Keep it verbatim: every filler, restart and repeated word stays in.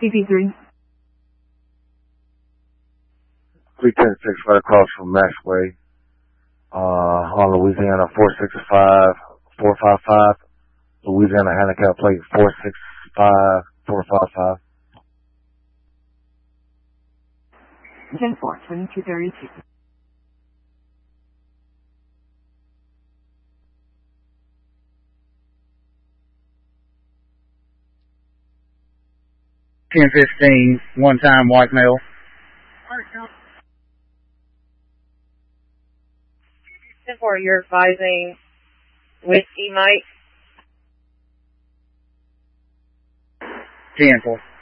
C P three. three ten six right across from Maxway, uh, on Louisiana four six five four five five, Louisiana handicap plate four six five four five five. ten four, twenty-two thirty-two. ten fifteen, one time white male. ten four, you're advising Whiskey Mike. ten four.